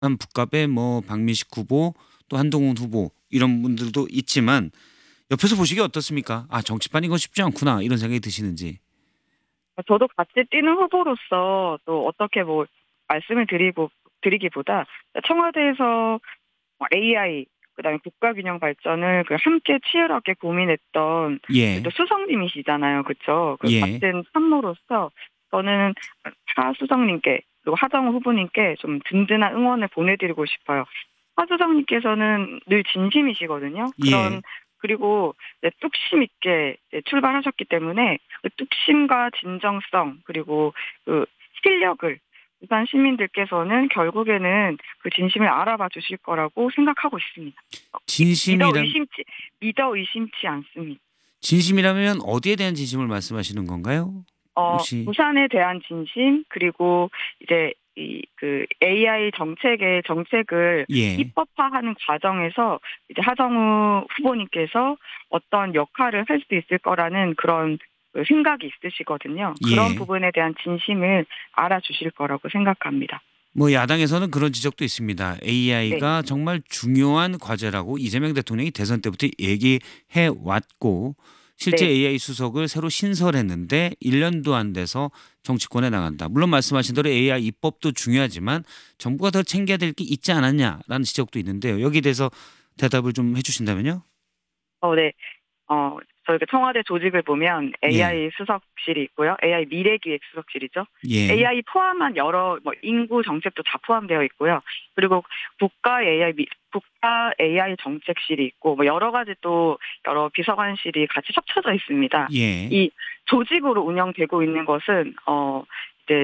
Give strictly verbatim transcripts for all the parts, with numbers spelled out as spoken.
한 북갑의 뭐 박민식 후보 또 한동훈 후보 이런 분들도 있지만 옆에서 보시기에 어떻습니까? 아 정치판 이거 쉽지 않구나 이런 생각이 드시는지. 저도 같이 뛰는 후보로서 또 어떻게 뭐 말씀을 드리고 드리기보다 청와대에서 에이아이 그다음에 국가균형 발전을 그 함께 치열하게 고민했던 또 예. 수석님이시잖아요. 그쵸? 그 예. 같은 참모로서 저는 하 수석님께 그리고 하정우 후보님께 좀 든든한 응원을 보내드리고 싶어요. 하 수석님께서는 늘 진심이시거든요. 예. 그런 그리고 네, 뚝심 있게 네, 출발하셨기 때문에 그 뚝심과 진정성 그리고 그 실력을 부산 시민들께서는 결국에는 그 진심을 알아봐 주실 거라고 생각하고 있습니다. 어 믿어 진심이란 의심치 믿어 의심치 않습니다. 진심이라면 어디에 대한 진심을 말씀하시는 건가요? 어 혹시 부산에 대한 진심 그리고 이제 이 그 에이아이 정책의 정책을 예. 입법화하는 과정에서 이제 하정우 후보님께서 어떤 역할을 할 수 있을 거라는 그런 그 생각이 있으시거든요. 그런 예. 부분에 대한 진심을 알아주실 거라고 생각합니다. 뭐 야당에서는 그런 지적도 있습니다. 네. 에이아이가 정말 중요한 과제라고 이재명 대통령이 대선 때부터 얘기해 왔고 실제 네. 에이아이 수석을 새로 신설했는데 일 년도 안 돼서 정치권에 나간다. 물론 말씀하신 대로 에이아이 입법도 중요하지만 정부가 더 챙겨야 될 게 있지 않았냐라는 지적도 있는데요. 여기에 대해서 대답을 좀 해 주신다면요. 어 네. 어 저희가 청와대 조직을 보면 예. 에이아이 수석실이 있고요. 에이아이 미래기획 수석실이죠. 예. 에이아이 포함한 여러 뭐 인구 정책도 다 포함되어 있고요. 그리고 국가 에이아이 미 국가 에이아이 정책실이 있고 뭐 여러 가지 또 여러 비서관실이 같이 합쳐져 있습니다. 예. 이 조직으로 운영되고 있는 것은 어 이제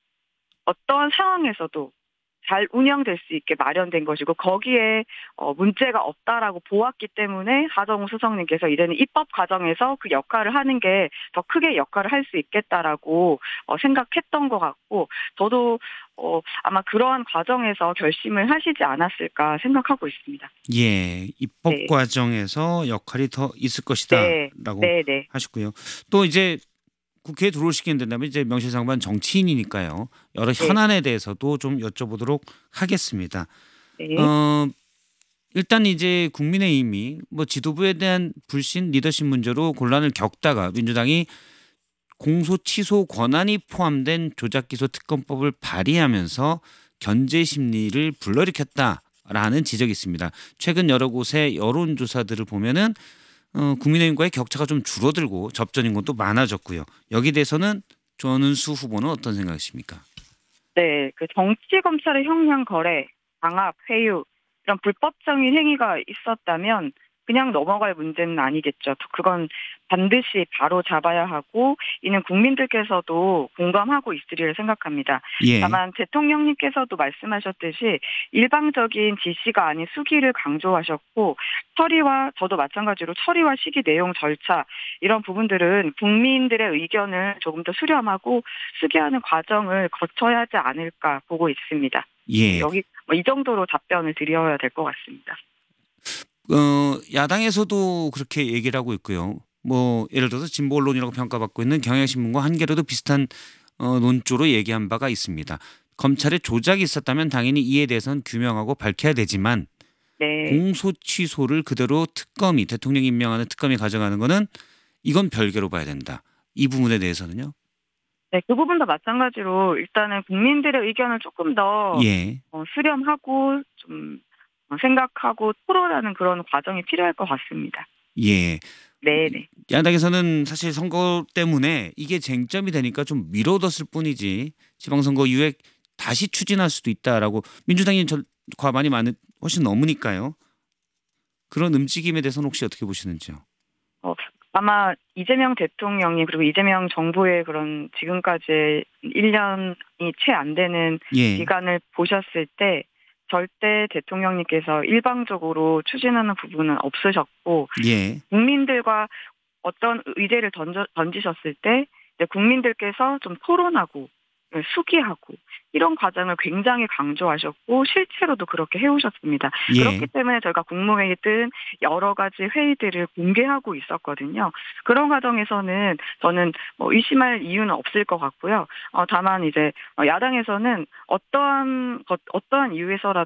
어떠한 상황에서도 잘 운영될 수 있게 마련된 것이고 거기에 어 문제가 없다라고 보았기 때문에 하정우 수석님께서 이제는 입법 과정에서 그 역할을 하는 게 더 크게 역할을 할 수 있겠다라고 어 생각했던 것 같고 저도 어 아마 그러한 과정에서 결심을 하시지 않았을까 생각하고 있습니다. 예. 입법 네. 과정에서 역할이 더 있을 네. 것이다라고 네네. 하셨고요. 또 이제 국회에 들어오시게 된다면 이제 명실상부한 정치인이니까요. 여러 네. 현안에 대해서도 좀 여쭤보도록 하겠습니다. 네. 어 일단 이제 국민의힘이 뭐 지도부에 대한 불신 리더십 문제로 곤란을 겪다가 민주당이 공소 취소 권한이 포함된 조작기소 특검법을 발의하면서 견제 심리를 불러일으켰다라는 지적이 있습니다. 최근 여러 곳의 여론조사들을 보면은 어 국민의힘과의 격차가 좀 줄어들고 접전 인구도 많아졌고요. 여기에 대해서는 전은수 후보는 어떤 생각이십니까? 네. 그 정치 검찰의 형량 거래, 강압, 회유 이런 불법적인 행위가 있었다면 그냥 넘어갈 문제는 아니겠죠. 또 그건 반드시 바로잡아야 하고 이는 국민들께서도 공감하고 있으리라 생각합니다. 예. 다만 대통령님께서도 말씀하셨듯이 일방적인 지시가 아닌 수기를 강조하셨고 처리와 저도 마찬가지로 처리와 시기 내용 절차 이런 부분들은 국민들의 의견을 조금 더 수렴하고 수기하는 과정을 거쳐야 하지 않을까 보고 있습니다. 네, 예. 여기 뭐 이 정도로 답변을 드려야 될 것 같습니다. 어 야당에서도 그렇게 얘기를 하고 있고요. 뭐 예를 들어서 진보 언론이라고 평가받고 있는 경향신문과 한겨레도 비슷한 어 논조로 얘기한 바가 있습니다. 검찰의 조작이 있었다면 당연히 이에 대해서는 규명하고 밝혀야 되지만 네. 공소 취소를 그대로 특검이 대통령이 임명하는 특검이 가져가는 거는 이건 별개로 봐야 된다. 이 부분에 대해서는요? 네, 그 부분도 마찬가지로 일단은 국민들의 의견을 조금 더 예. 어 수렴하고 좀 어 생각하고 토론하는 그런 과정이 필요할 것 같습니다. 예. 네네. 야당에서는 사실 선거 때문에 이게 쟁점이 되니까 좀 미뤄뒀을 뿐이지 지방선거 이후에 다시 추진할 수도 있다라고 민주당이 저 과반이 많은 훨씬 넘으니까요. 그런 움직임에 대해서는 혹시 어떻게 보시는지요? 어 아마 이재명 대통령이 그리고 이재명 정부의 그런 지금까지 일 년이 채 안 되는 예. 기간을 보셨을 때 절대 대통령님께서 일방적으로 추진하는 부분은 없으셨고 예. 국민들과 어떤 의제를 던져 던지셨을 때 이제 국민들께서 좀 토론하고 수기하고 이런 과정을 굉장히 강조하셨고 실제로도 그렇게 해오셨습니다. 예. 그렇기 때문에 저희가 국무회의 등 여러 가지 회의들을 공개하고 있었거든요. 그런 과정에서는 저는 뭐 의심할 이유는 없을 것 같고요. 어, 다만 이제 야당에서는 어떠한 것, 어떠한 이유에서라도